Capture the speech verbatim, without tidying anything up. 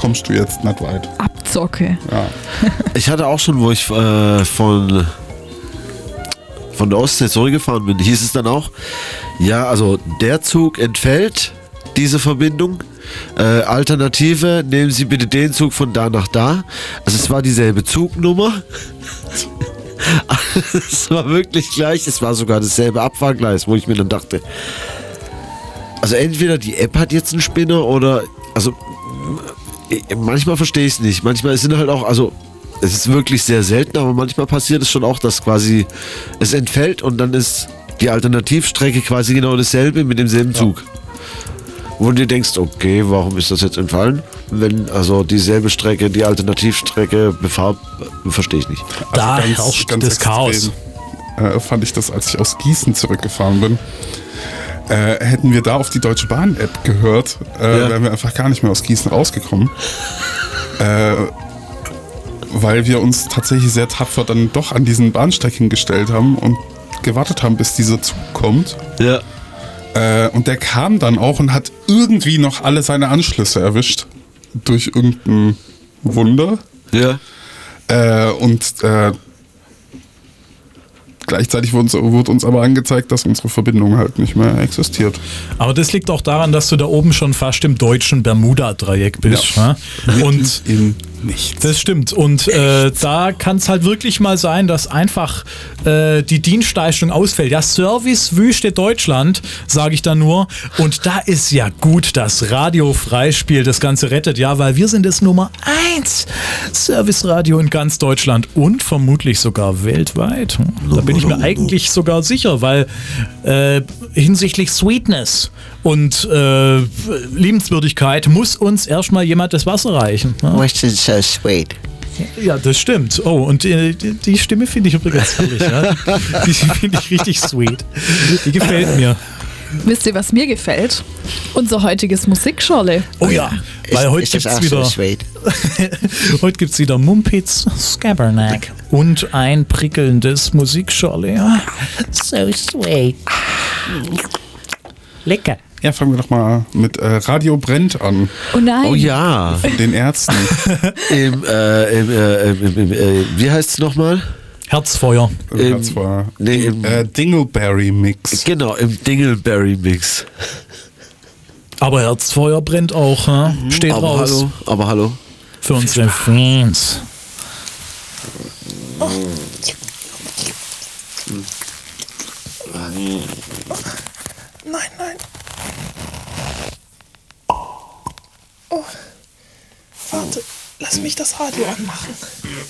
kommst du jetzt nicht weit. Abzocke. Ja. Ich hatte auch schon, wo ich äh, von, von der Ostsee zurückgefahren bin, hieß es dann auch, ja, also der Zug entfällt, diese Verbindung. Äh, Alternative, nehmen Sie bitte den Zug von da nach da. Also es war dieselbe Zugnummer. Es war wirklich gleich, es war sogar dasselbe Abfahrgleis, wo ich mir dann dachte, also entweder die App hat jetzt einen Spinner oder, also manchmal verstehe ich es nicht. Manchmal sind halt auch, also es ist wirklich sehr selten, aber manchmal passiert es schon auch, dass quasi es entfällt und dann ist die Alternativstrecke quasi genau dasselbe mit demselben Zug. Ja. Wo du dir denkst, okay, warum ist das jetzt entfallen? Wenn also dieselbe Strecke, die Alternativstrecke befahr, verstehe ich nicht. Da also ganz, herrscht ganz das extrem, Chaos. Äh, fand ich das, als ich aus Gießen zurückgefahren bin. Äh, hätten wir da auf die Deutsche Bahn-App gehört, äh, ja. wären wir einfach gar nicht mehr aus Gießen rausgekommen. äh, weil wir uns tatsächlich sehr tapfer dann doch an diesen Bahnstrecken gestellt haben und gewartet haben, bis dieser Zug kommt. Ja. Äh, und der kam dann auch und hat irgendwie noch alle seine Anschlüsse erwischt. Durch irgendein Wunder. Ja. Äh, und äh, gleichzeitig wurde uns, wurde uns aber angezeigt, dass unsere Verbindung halt nicht mehr existiert. Aber das liegt auch daran, dass du da oben schon fast im deutschen Bermuda-Dreieck bist. Ja. Ja? Und in nichts. Das stimmt. Und äh, da kann es halt wirklich mal sein, dass einfach äh, die Dienstleistung ausfällt. Ja, Servicewüste Deutschland, sage ich da nur. Und da ist ja gut, dass Radio Freispiel das Ganze rettet. Ja, weil wir sind das Nummer eins Serviceradio in ganz Deutschland und vermutlich sogar weltweit. Da bin ich mir eigentlich sogar sicher, weil äh, hinsichtlich Sweetness und äh, Liebenswürdigkeit muss uns erstmal jemand das Wasser reichen. Ja? What's it so sweet? Ja, das stimmt. Oh, und äh, die Stimme finde ich übrigens herrlich. Ja? Die finde ich richtig sweet. Die gefällt mir. Wisst ihr, was mir gefällt? Unser heutiges Musikschorle. Oh ja, weil ist, heute ist gibt es das auch wieder, so sweet? heute gibt's wieder Mumpitz Scabernack und ein prickelndes Musikschorle. Ja. So sweet. Lecker. Ja, fangen wir doch mal mit äh, Radio Brennt an. Oh nein. Oh ja. Von den Ärzten. Im, äh, im, äh, im, im, äh, wie heißt es nochmal? Herzfeuer. Im, Das war nee, im, äh, Dingleberry Mix. Genau, im Dingleberry Mix. Aber Herzfeuer brennt auch. Hm? Steht aber raus. hallo, aber hallo. Für unsere Fans. Oh. Nein, nein. Oh. Oh. Warte, lass mich das Radio anmachen.